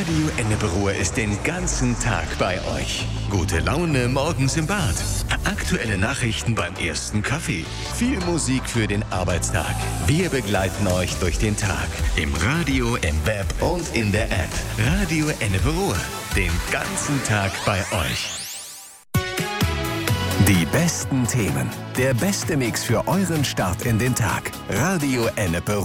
Radio Ennepe ist den ganzen Tag bei euch. Gute Laune morgens im Bad. Aktuelle Nachrichten beim ersten Kaffee. Viel Musik für den Arbeitstag. Wir begleiten euch durch den Tag. Im Radio, im Web und in der App. Radio Ennepe. Den ganzen Tag bei euch. Die besten Themen. Der beste Mix für euren Start in den Tag. Radio Ennepe.